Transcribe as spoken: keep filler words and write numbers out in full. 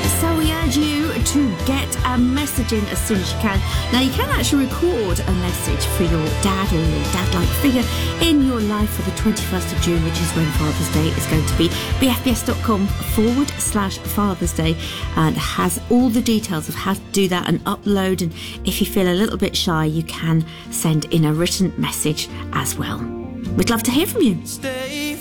So we urge you to get a message in as soon as you can. Now, you can actually record a message for your dad or your dad-like figure in your life for the twenty-first of June, which is when Father's Day is going to be. bfbs.com forward slash Father's Day, and has all the details of how to do that and upload. And if you feel a little bit shy, you can send in a written message as well. We'd love to hear from you. Stay